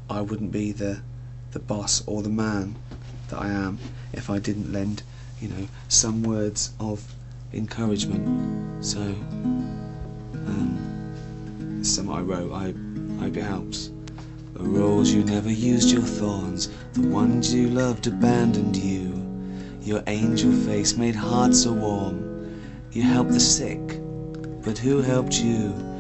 I wouldn't be the boss or the man that I am if I didn't lend, you know, some words of encouragement. So, some I wrote. I hope it helps. The rose you never used your thorns, the ones you loved abandoned you. Your angel face made hearts so warm. You helped the sick, but who helped you?